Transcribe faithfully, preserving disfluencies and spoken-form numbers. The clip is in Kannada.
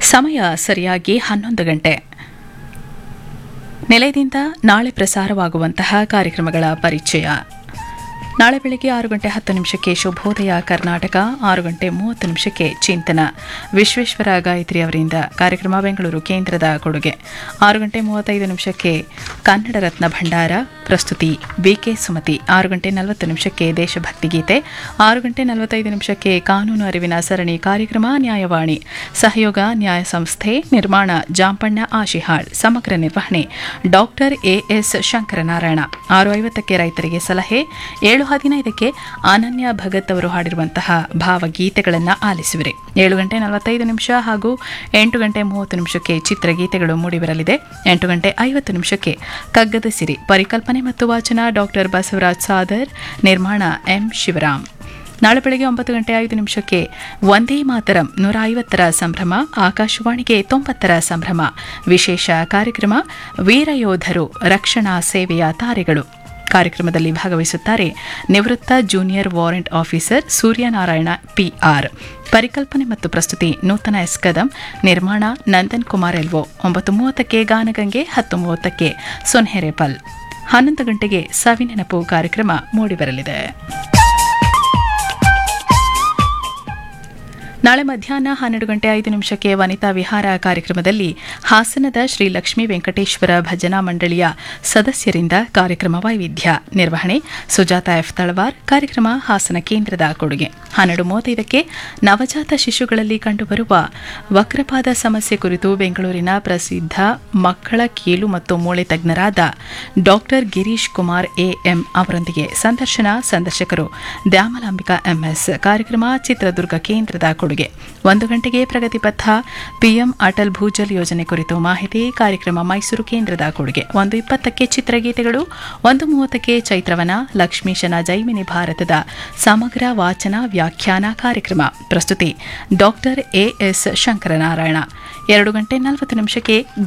ಸಮಯ ಸರಿಯಾಗಿ ಹನ್ನೊಂದು ಗಂಟೆ. ನಿಲಯದಿಂದ ನಾಳೆ ಪ್ರಸಾರವಾಗುವಂತಹ ಕಾರ್ಯಕ್ರಮಗಳ ಪರಿಚಯ. ನಾಳೆ ಬೆಳಗ್ಗೆ ಆರು ಗಂಟೆ ಹತ್ತು ನಿಮಿಷಕ್ಕೆ ಶುಭೋದಯ ಕರ್ನಾಟಕ, ಆರು ಗಂಟೆ ಮೂವತ್ತು ನಿಮಿಷಕ್ಕೆ ಚಿಂತನ ವಿಶ್ವೇಶ್ವರ ಗಾಯತ್ರಿ ಅವರಿಂದ ಕಾರ್ಯಕ್ರಮ ಬೆಂಗಳೂರು ಕೇಂದ್ರದ ಕೊಡುಗೆ. ಆರು ಗಂಟೆ ಮೂವತ್ತೈದು ನಿಮಿಷಕ್ಕೆ ಕನ್ನಡ ರತ್ನ ಭಂಡಾರ, ಪ್ರಸ್ತುತಿ ಬಿಕೆ ಸುಮತಿ. ಆರು ಗಂಟೆ ನಲವತ್ತು ನಿಮಿಷಕ್ಕೆ ದೇಶಭಕ್ತಿ ಗೀತೆ. ಆರು ಗಂಟೆ ನಲವತ್ತೈದು ನಿಮಿಷಕ್ಕೆ ಕಾನೂನು ಅರಿವಿನ ಸರಣಿ ಕಾರ್ಯಕ್ರಮ ನ್ಯಾಯವಾಣಿ, ಸಹಯೋಗ ನ್ಯಾಯ ಸಂಸ್ಥೆ, ನಿರ್ಮಾಣ ಜಾಂಪಣ್ಣ ಆಶಿಹಾಳ್, ಸಮಗ್ರ ನಿರ್ವಹಣೆ ಡಾಕ್ಟರ್ ಎಎಸ್ ಶಂಕರನಾರಾಯಣ. ಆರು ಐವತ್ತಕ್ಕೆ ರೈತರಿಗೆ ಸಲಹೆ. ಏಳು ಹದಿನೈದಕ್ಕೆ ಅನನ್ಯ ಭಗತ್ ಅವರು ಹಾಡಿರುವಂತಹ ಭಾವಗೀತೆಗಳನ್ನು ಆಲಿಸುವಿರಿ. ಏಳು ಗಂಟೆ ನಲವತ್ತೈದು ನಿಮಿಷ ಹಾಗೂ ಎಂಟು ಗಂಟೆ ಮೂವತ್ತು ನಿಮಿಷಕ್ಕೆ ಚಿತ್ರಗೀತೆಗಳು ಮೂಡಿಬರಲಿದೆ. ಎಂಟು ಗಂಟೆ ಐವತ್ತು ನಿಮಿಷಕ್ಕೆ ಕಗ್ಗದ ಸಿರಿ, ಪರಿಕಲ್ಪನೆ ಮತ್ತು ವಾಚನ ಡಾಕ್ಟರ್ ಬಸವರಾಜ್ ಸಾದರ್, ನಿರ್ಮಾಣ ಎಂ ಶಿವರಾಮ್. ನಾಳೆ ಬೆಳಗ್ಗೆ ಒಂಬತ್ತು ಗಂಟೆ ಐದು ನಿಮಿಷಕ್ಕೆ ವಂದೇ ಮಾತರಂ ನೂರ ಐವತ್ತರ ಸಂಭ್ರಮ, ಆಕಾಶವಾಣಿಗೆ ತೊಂಬತ್ತರ ಸಂಭ್ರಮ ವಿಶೇಷ ಕಾರ್ಯಕ್ರಮ ವೀರಯೋಧರು ರಕ್ಷಣಾ ಸೇವೆಯ ತಾರೆಗಳು. ಕಾರ್ಯಕ್ರಮದಲ್ಲಿ ಭಾಗವಹಿಸುತ್ತಾರೆ ನಿವೃತ್ತ junior warrant officer Suryanarayana PR. ಪರಿಕಲ್ಪನೆ ಮತ್ತು ಪ್ರಸ್ತುತಿ ನೂತನ ಎಸ್ ಕದಂ, ನಿರ್ಮಾಣ ನಂದನ್ ಕುಮಾರ್ ಎಲ್ವೋ. ಒಂಬತ್ತು ಮೂವತ್ತಕ್ಕೆ ಗಾನಗಂಗೆ, ಹತ್ತು ಮೂವತ್ತಕ್ಕೆ ಸೊನ್ಹೆರೆಪಲ್. ಹನ್ನೊಂದು ಗಂಟೆಗೆ ಸವಿನೆನಪು ಕಾರ್ಯಕ್ರಮ ಮೂಡಿಬರಲಿದೆ. ನಾಳೆ ಮಧ್ಯಾಹ್ನ ಹನ್ನೆರಡು ಗಂಟೆ ಐದು ನಿಮಿಷಕ್ಕೆ ವನಿತಾ ವಿಹಾರ ಕಾರ್ಯಕ್ರಮದಲ್ಲಿ ಹಾಸನದ ಶ್ರೀ ಲಕ್ಷ್ಮೀ ವೆಂಕಟೇಶ್ವರ ಭಜನಾ ಮಂಡಳಿಯ ಸದಸ್ಯರಿಂದ ಕಾರ್ಯಕ್ರಮ ವೈವಿಧ್ಯ, ನಿರ್ವಹಣೆ ಸುಜಾತ ಎಫ್ ತಳವಾರ್. ಕಾರ್ಯಕ್ರಮ ಹಾಸನ ಕೇಂದ್ರದ ಕೊಡುಗೆ. ಹನ್ನೆರಡು ಮೂವತ್ತೈದಕ್ಕೆ ನವಜಾತ ಶಿಶುಗಳಲ್ಲಿ ಕಂಡುಬರುವ ವಕ್ರಪಾದ ಸಮಸ್ಯೆ ಕುರಿತು ಬೆಂಗಳೂರಿನ ಪ್ರಸಿದ್ಧ ಮಕ್ಕಳ ಕೀಲು ಮತ್ತು ಮೂಳೆ ತಜ್ಞರಾದ ಡಾಕ್ಟರ್ ಗಿರೀಶ್ ಕುಮಾರ್ ಎಎಂ ಅವರೊಂದಿಗೆ ಸಂದರ್ಶನ. ಸಂದರ್ಶಕರು ದ್ಯಾಮಲಾಂಬಿಕಾ ಎಂಎಸ್. ಕಾರ್ಯಕ್ರಮ ಚಿತ್ರದುರ್ಗ ಕೇಂದ್ರದ ಕೊಡುಗೆ. ಒಂದು ಗಂಟೆಗೆ ಪ್ರಗತಿ ಪಥ, ಪಿಎಂ ಅಟಲ್ ಭೂಜಲ್ ಯೋಜನೆ ಕುರಿತು ಮಾಹಿತಿ. ಕಾರ್ಯಕ್ರಮ ಮೈಸೂರು ಕೇಂದ್ರದ ಕೊಡುಗೆ. ಒಂದು ಇಪ್ಪತ್ತಕ್ಕೆ ಚಿತ್ರಗೀತೆಗಳು. ಒಂದು ಮೂವತ್ತಕ್ಕೆ ಚೈತ್ರವನ, ಲಕ್ಷ್ಮೀಶನ ಜೈಮಿನಿ ಭಾರತದ ಸಮಗ್ರ ವಾಚನ ವ್ಯಾಖ್ಯಾನ ಕಾರ್ಯಕ್ರಮ. ಪ್ರಸ್ತುತಿ ಡಾಕ್ಟರ್ ಎಎಸ್ ಶಂಕರನಾರಾಯಣ. ಎರಡು ಗಂಟೆ ನಲವತ್ತು ನಿಮಿಷಕ್ಕೆ